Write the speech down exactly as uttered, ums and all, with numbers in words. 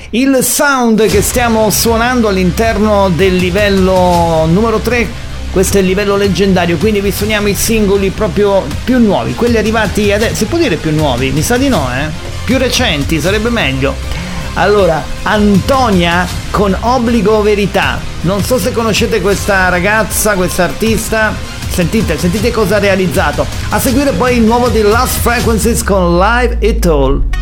il sound che stiamo suonando all'interno del livello numero tre. Questo è il livello leggendario, quindi vi suoniamo i singoli proprio più nuovi, quelli arrivati adesso. Si può dire più nuovi? Mi sa di no, eh? Più recenti, sarebbe meglio. Allora, Antonia con Obbligo Verità. Non so se conoscete questa ragazza, questa artista. Sentite, sentite cosa ha realizzato. A seguire poi il nuovo di Lost Frequencies con Live It All.